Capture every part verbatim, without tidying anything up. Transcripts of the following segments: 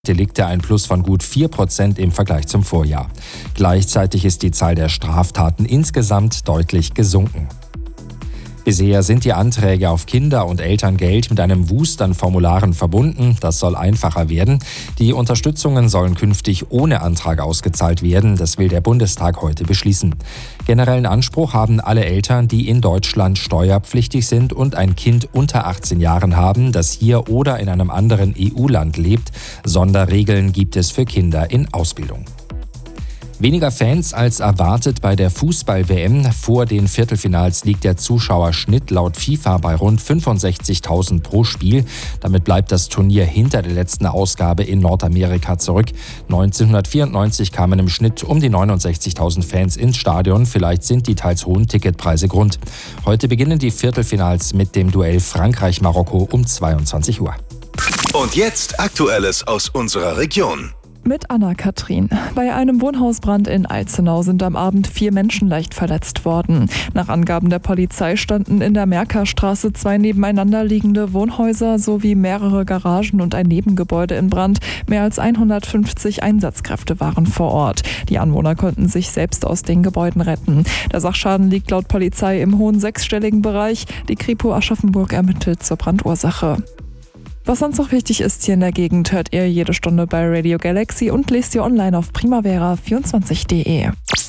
Delikte ein Plus von gut vier Prozent im Vergleich zum Vorjahr. Gleichzeitig ist die Zahl der Straftaten insgesamt deutlich gesunken. Bisher sind die Anträge auf Kinder- und Elterngeld mit einem Wust an Formularen verbunden. Das soll einfacher werden. Die Unterstützungen sollen künftig ohne Antrag ausgezahlt werden. Das will der Bundestag heute beschließen. Generellen Anspruch haben alle Eltern, die in Deutschland steuerpflichtig sind und ein Kind unter achtzehn Jahren haben, das hier oder in einem anderen E U-Land lebt. Sonderregeln gibt es für Kinder in Ausbildung. Weniger Fans als erwartet bei der Fußball-W M. Vor den Viertelfinals liegt der Zuschauerschnitt laut FIFA bei rund fünfundsechzigtausend pro Spiel. Damit bleibt das Turnier hinter der letzten Ausgabe in Nordamerika zurück. neunzehnhundertvierundneunzig kamen im Schnitt um die neunundsechzigtausend Fans ins Stadion. Vielleicht sind die teils hohen Ticketpreise Grund. Heute beginnen die Viertelfinals mit dem Duell Frankreich-Marokko um zweiundzwanzig Uhr. Und jetzt Aktuelles aus unserer Region. Mit Anna-Kathrin. Bei einem Wohnhausbrand in Alzenau sind am Abend vier Menschen leicht verletzt worden. Nach Angaben der Polizei standen in der Merkerstraße zwei nebeneinander liegende Wohnhäuser sowie mehrere Garagen und ein Nebengebäude in Brand. Mehr als hundertfünfzig Einsatzkräfte waren vor Ort. Die Anwohner konnten sich selbst aus den Gebäuden retten. Der Sachschaden liegt laut Polizei im hohen sechsstelligen Bereich. Die Kripo Aschaffenburg ermittelt zur Brandursache. Was sonst noch wichtig ist hier in der Gegend, hört ihr jede Stunde bei Radio Galaxy und lest ihr online auf primavera vierundzwanzig punkt de.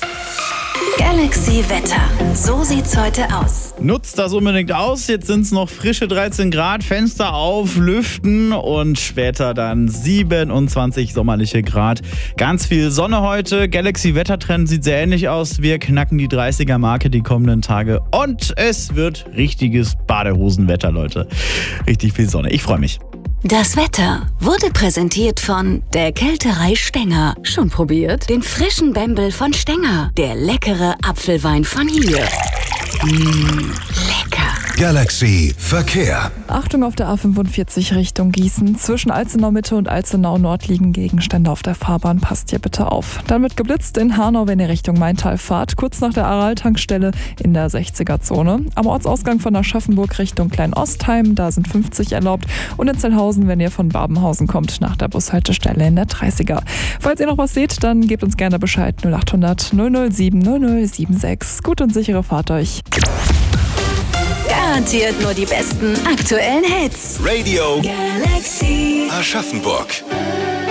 Galaxy Wetter. So sieht's heute aus. Nutzt das unbedingt aus. Jetzt sind es noch frische dreizehn Grad, Fenster auf, lüften und später dann siebenundzwanzig sommerliche Grad. Ganz viel Sonne heute. Galaxy Wettertrend sieht sehr ähnlich aus. Wir knacken die dreißiger Marke die kommenden Tage und es wird richtiges Badehosenwetter, Leute. Richtig viel Sonne. Ich freue mich. Das Wetter wurde präsentiert von der Kälterei Stenger. Schon probiert? Den frischen Bembel von Stenger. Der leckere Apfelwein von hier. Mmh, lecker. Galaxy Verkehr. Achtung auf der A fünfundvierzig Richtung Gießen. Zwischen Alzenau Mitte und Alzenau Nord liegen Gegenstände auf der Fahrbahn. Passt hier bitte auf. Dann wird geblitzt in Hanau, wenn ihr Richtung Maintal fahrt. Kurz nach der Aral-Tankstelle in der sechziger-Zone. Am Ortsausgang von Aschaffenburg Richtung Kleinostheim. Da sind fünfzig erlaubt. Und in Zellhausen, wenn ihr von Babenhausen kommt, nach der Bushaltestelle in der dreißiger. Falls ihr noch was seht, dann gebt uns gerne Bescheid. null achthundert null null sieben null null sieben sechs. Gut und sichere Fahrt euch. Garantiert nur die besten aktuellen Hits. Radio Galaxy Aschaffenburg.